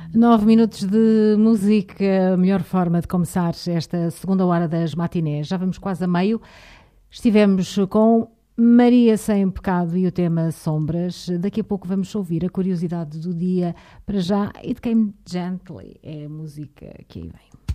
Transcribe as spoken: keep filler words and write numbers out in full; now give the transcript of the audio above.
Nove minutos de música, a melhor forma de começar esta segunda hora das matinés. Já vamos quase a meio. Estivemos com Maria Sem Pecado e o tema Sombras. Daqui a pouco vamos ouvir a curiosidade do dia para já. It Came Gently é a música que aí vem.